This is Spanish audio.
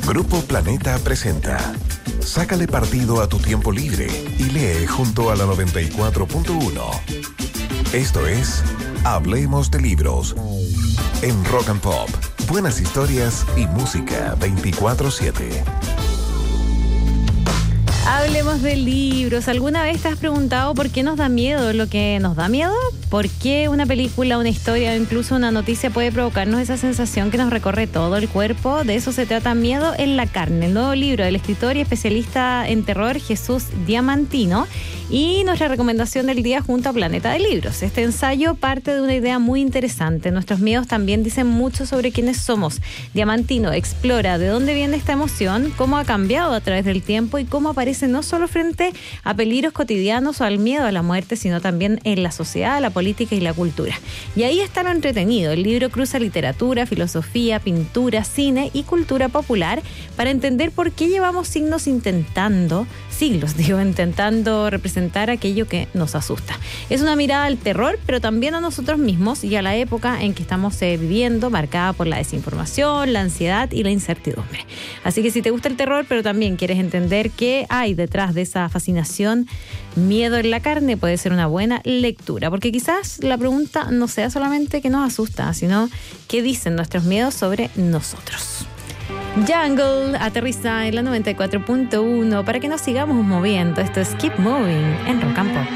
Grupo Planeta presenta Sácale partido a tu tiempo libre y lee junto a la 94.1. Esto es Hablemos de Libros en Rock and Pop. Buenas historias y música 24/7. Hablemos de libros. ¿Alguna vez te has preguntado por qué nos da miedo lo que nos da miedo? ¿Por qué una película, una historia o incluso una noticia puede provocarnos esa sensación que nos recorre todo el cuerpo? De eso se trata Miedo en la carne, el nuevo libro del escritor y especialista en terror Jesús Diamantino, y nuestra recomendación del día junto a Planeta de Libros. Este ensayo parte de una idea muy interesante. Nuestros miedos también dicen mucho sobre quiénes somos. Diamantino explora de dónde viene esta emoción, cómo ha cambiado a través del tiempo y cómo aparece no solo frente a peligros cotidianos o al miedo a la muerte, sino también en la sociedad, la política y la cultura. Y ahí está lo entretenido. El libro cruza literatura, filosofía, pintura, cine y cultura popular para entender por qué llevamos siglos intentando representar aquello que nos asusta. Es una mirada al terror, pero también a nosotros mismos y a la época en que estamos viviendo, marcada por la desinformación, la ansiedad y la incertidumbre. Así que si te gusta el terror, pero también quieres entender qué hay detrás de esa fascinación, Miedo en la carne puede ser una buena lectura, porque quizás la pregunta no sea solamente qué nos asusta, sino qué dicen nuestros miedos sobre nosotros. Jungle aterriza en la 94.1 para que nos sigamos moviendo. Esto es Keep Moving en Rock and Pop.